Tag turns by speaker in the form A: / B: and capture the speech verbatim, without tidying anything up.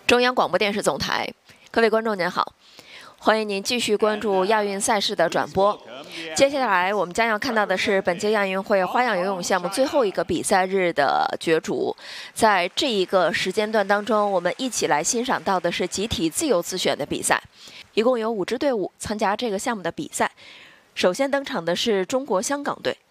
A: 中央广播电视总台，各位观众您好，欢迎您继续关注亚运赛事的转播。接下来我们将要看到的是本届亚运会花样游泳项目最后一个比赛日的角逐。在这一个时间段当中，我们一起来欣赏到的是集体自由自选的比赛，一共有五支队伍参加这个项目的比赛。首先登场的是中国香港队。